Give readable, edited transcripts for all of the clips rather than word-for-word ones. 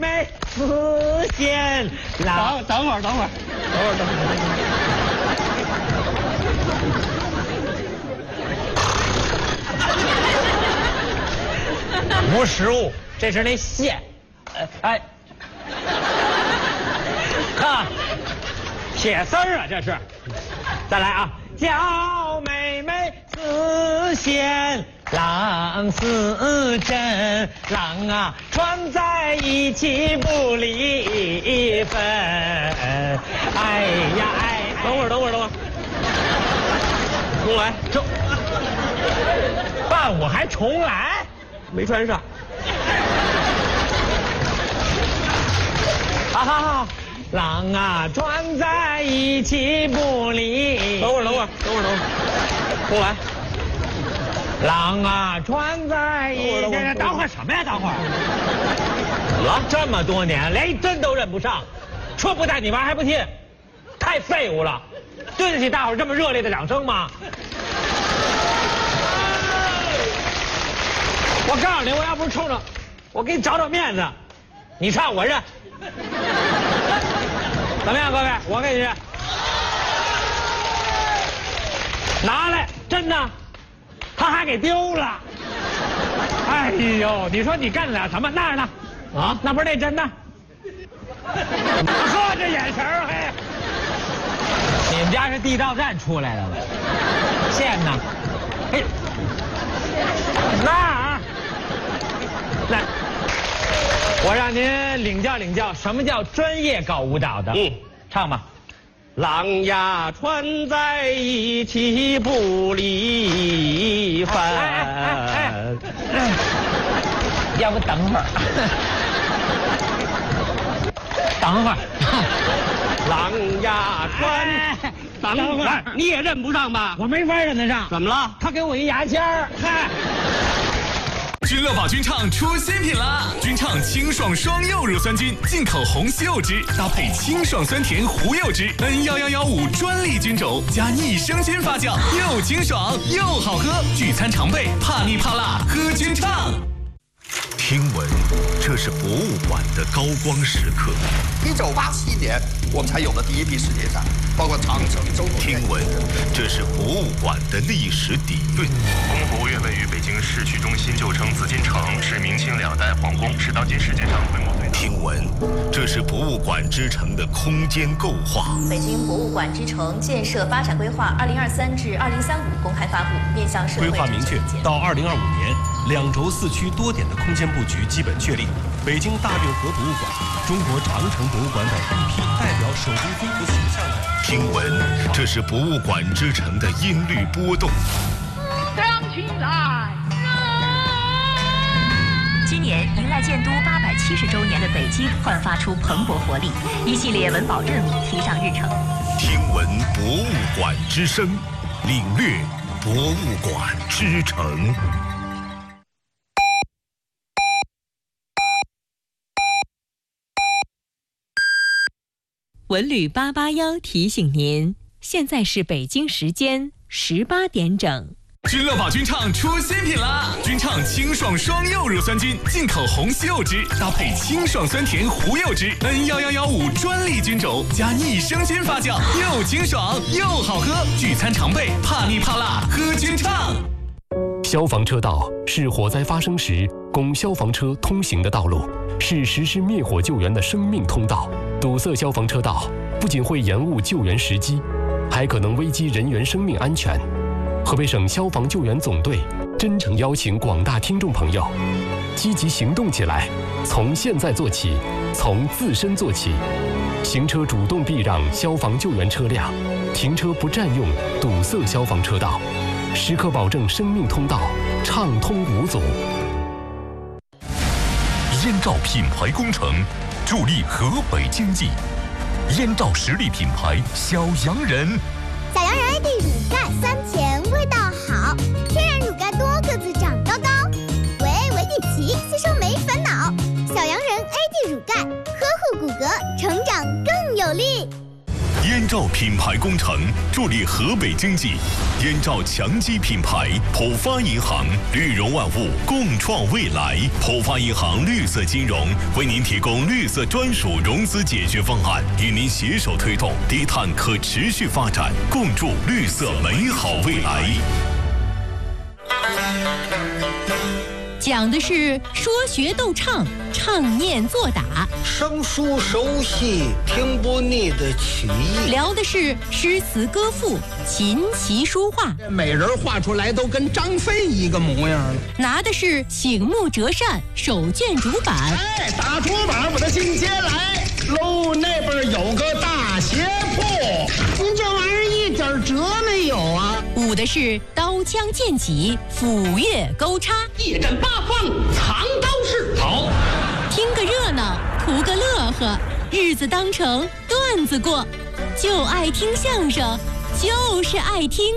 美实现了。 等会儿。 无实物，这是那线。哎，看，铁丝儿啊，这是。再来啊！叫妹妹似线，郎似针，郎啊穿在一起不离分。哎呀哎， 等会儿，重来， 这伴舞还重来？ 没穿上。 好，郎啊穿在一起不离。 等会儿，重来。 郎啊穿在一起。等会儿什么呀？等会儿。了这么多年，连一针都认不上，说不带你玩还不信，太废物了，对得起大伙儿这么热烈的掌声吗？我告诉你，我要不是冲着，我给你找面子，你唱我认。怎么样，各位？我给你认。拿来，真的，他还给丢了。哎呦，你说你干得了什么？那儿呢？啊，那不是那针呢？呵，这眼神儿，嘿，你们家是地道战出来的了？线呢？嘿，那儿，来，我让您领教什么叫专业搞舞蹈的。唱吧。 郎呀穿在一起不离分。 要不等会儿，等会儿。 郎呀穿，等会儿，你也认不上吧？ 我没法认得上。 怎么了？ 他给我一牙签儿。嗨。 君乐宝君唱出新品啦！君唱清爽双柚乳酸菌，进口红西柚汁，搭配清爽酸甜胡柚汁，N1115专利菌种，加益生菌发酵，又清爽又好喝。聚餐常备，怕腻怕辣，喝君唱。 听闻这是博物馆的高光时刻。 1987年，我们才有了第一批世界展，包括长城、周口。 听闻这是博物馆的历史底蕴。 故宫博物院位于北京市区中心，旧称紫禁城，是明清两代皇宫，是当今世界上规模最大。 听闻这是博物馆之城的空间构化。 北京博物馆之城建设发展规划2023至2035公开发布，面向社会。 规划明确，到2025年，2轴4区多点的空间布局基本确立。北京大运河博物馆、中国长城博物馆等一批代表手工风格形象的。 听闻这是博物馆之城的音律波动。 亮起来！ 今年迎来建都870周年的北京，焕发出蓬勃活力，一系列文保任务提上日程。 听闻博物馆之声，领略博物馆之城。 文旅881提醒您，现在是北京时间18点整。 君乐宝君唱出新品啦！君唱清爽双柚乳酸菌，进口红西柚汁，搭配清爽酸甜胡柚汁，N1115专利菌种，加益生菌发酵，又清爽又好喝。聚餐常备，怕腻怕辣，喝君唱。 消防车道是火灾发生时供消防车通行的道路，是实施灭火救援的生命通道。堵塞消防车道不仅会延误救援时机，还可能危及人员生命安全。河北省消防救援总队真诚邀请广大听众朋友积极行动起来，从现在做起，从自身做起。行车主动避让消防救援车辆，停车不占用堵塞消防车道，时刻保证生命通道畅通无阻。 燕赵品牌工程助力河北经济，燕赵实力品牌小洋人。 小洋人 AD 乳钙酸甜味道好，天然乳钙多个子长高高，维底奇吸收没烦恼。小洋人 AD 乳钙呵护骨骼，成长更有力。 燕赵品牌工程助力河北经济，燕赵强基品牌，浦发银行，绿融万物，共创未来。浦发银行绿色金融为您提供绿色专属融资解决方案，与您携手推动低碳可持续发展，共筑绿色美好未来。 讲的是说学逗唱，唱念做打， 生疏熟悉，听不腻的曲艺。 聊的是诗词歌赋，琴棋书画。 美人画出来都跟张飞一个模样了。 拿的是醒目折扇，手卷竹板。 哎，打竹板我的进阶来喽，那边有个大鞋铺。您这玩意儿一点辙没有啊！ 舞的是刀枪剑戟，斧钺钩叉， 夜战八方，藏刀式。 好， 听个热闹，图个乐呵，日子当成段子过，就爱听相声，就是爱听。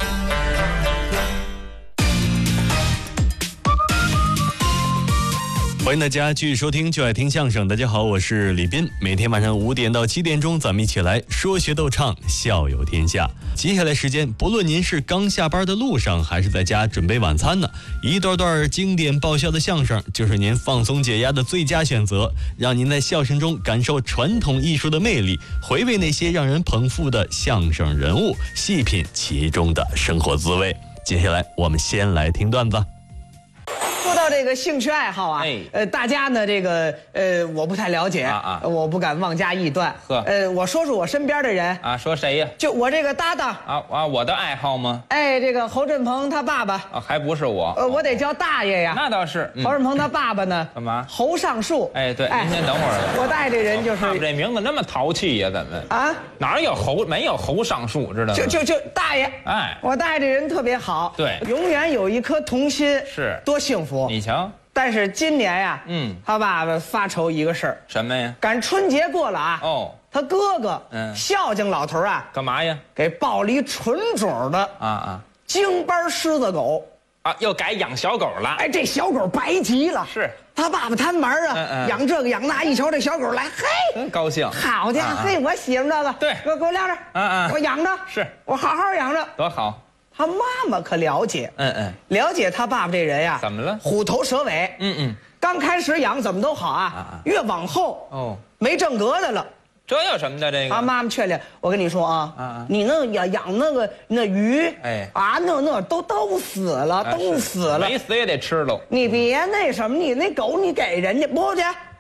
欢迎大家继续收听就爱听相声。大家好，我是李斌。每天晚上5点到7点钟，咱们一起来说学逗唱，笑有天下。接下来时间，不论您是刚下班的路上，还是在家准备晚餐呢，一段段经典爆笑的相声就是您放松解压的最佳选择，让您在笑声中感受传统艺术的魅力，回味那些让人捧腹的相声人物，细品其中的生活滋味。接下来我们先来听段子。 说到这个兴趣爱好啊，大家呢这个我不太了解我不敢妄加臆断。我说说我身边的人啊，说谁呀？ 就我这个搭档我的爱好吗？ 哎，这个侯振鹏他爸爸还不是我， 我得叫大爷呀。 那倒是， 侯振鹏他爸爸呢？ 干嘛？ 侯尚树。 哎，对，您先等会儿。 我带这人就是， 这名字那么淘气呀？怎么啊？ 哪有侯？没有侯尚树，知道吗？ 就大爷。 哎， 我带这人特别好， 对， 永远有一颗童心， 是多幸福。 你瞧。 但是今年呀，他爸爸发愁一个事儿， 什么呀？ 赶春节过了啊，他哥哥，孝敬老头啊， 干嘛呀？ 给抱了一纯种的京班狮子狗啊，又改养小狗了。 哎，这小狗白极了， 是他爸爸贪门啊，养这个养那，一瞧这小狗来，嘿， 真高兴。 好家伙，嘿，我喜欢这个， 对， 给我撂着，我养着， 是我好好养着， 多好。 他妈妈可了解，了解他爸爸这人呀， 怎么了？ 虎头蛇尾，刚开始养怎么都好啊，越往后没正格的了。 这有什么的？这个他妈妈劝劝我跟你说啊，你那养那鱼，那都死了，都死了， 没死也得吃喽。 你别那什么，你那狗你给人家不去，